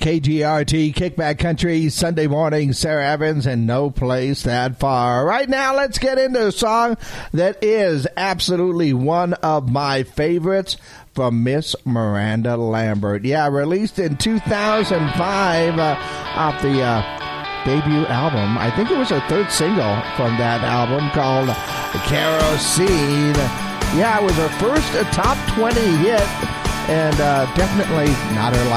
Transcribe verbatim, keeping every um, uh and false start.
K G R T, Kickback Country, Sunday morning, Sarah Evans, and No Place That Far. Right now, let's get into a song that is absolutely one of my favorites from Miss Miranda Lambert. Yeah, released in two thousand five uh, off the uh, debut album. I think it was her third single from that album called Kerosene. Yeah, it was her first uh, top twenty hit, and uh, definitely not her last.